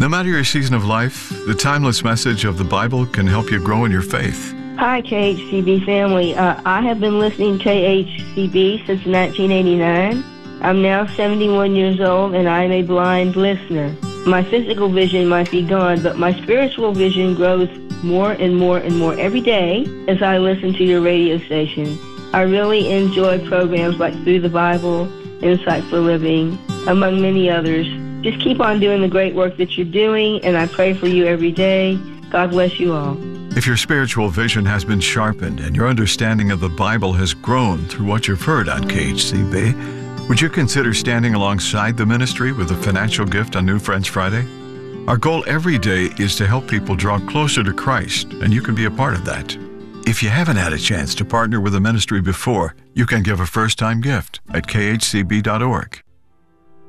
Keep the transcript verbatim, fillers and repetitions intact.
No matter your season of life, the timeless message of the Bible can help you grow in your faith. Hi, K H C B family. Uh, I have been listening to K H C B since nineteen eighty-nine. I'm now seventy-one years old, and I'm a blind listener. My physical vision might be gone, but my spiritual vision grows more and more and more every day as I listen to your radio station. I really enjoy programs like Through the Bible, Insight for Living, among many others. Just keep on doing the great work that you're doing, and I pray for you every day. God bless you all. If your spiritual vision has been sharpened and your understanding of the Bible has grown through what you've heard on K H C B, would you consider standing alongside the ministry with a financial gift on New Friends Friday? Our goal every day is to help people draw closer to Christ, and you can be a part of that. If you haven't had a chance to partner with a ministry before, you can give a first-time gift at k h c b dot org.